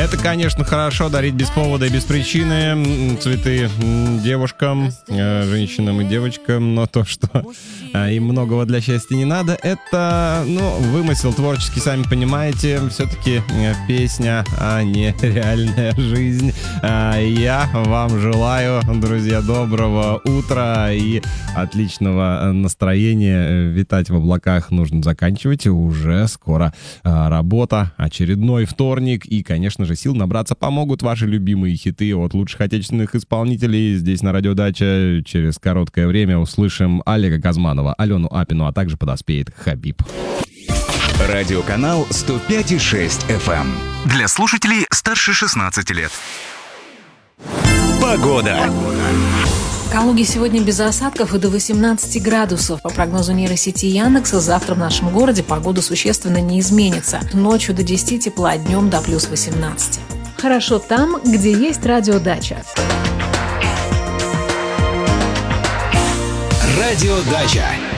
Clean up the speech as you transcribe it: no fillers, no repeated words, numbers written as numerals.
Это, конечно, хорошо дарить без повода и без причины цветы девушкам, женщинам и девочкам, но то, что им многого для счастья не надо, это, вымысел творческий, сами понимаете, все-таки песня, а не реальная жизнь. Я вам желаю, друзья, доброго утра и отличного настроения. Витать в облаках нужно заканчивать, уже скоро работа, очередной вторник, и, конечно же, сил набраться помогут ваши любимые хиты от лучших отечественных исполнителей. Здесь на Радио Дача через короткое время услышим Олега Газманова, Алену Апину, а также подоспеет Хабиб. Радиоканал 105,6 FM. Для слушателей старше 16 лет. Погода. В Калуге сегодня без осадков и до 18 градусов. По прогнозу нейросети Яндекса, завтра в нашем городе погода существенно не изменится. Ночью до 10 тепла, днем до плюс 18. Хорошо там, где есть Радиодача. Радиодача.